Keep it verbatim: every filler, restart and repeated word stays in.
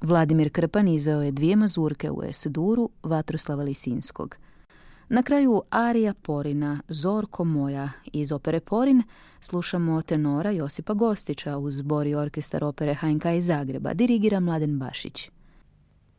Vladimir Krpan izveo je dvije mazurke u Es-duru Vatroslava Lisinskog. Na kraju arija Porina, Zorko moja, iz opere Porin slušamo tenora Josipa Gostića uz zbor i orkestar opere H N K iz Zagreba, dirigira Mladen Bašić.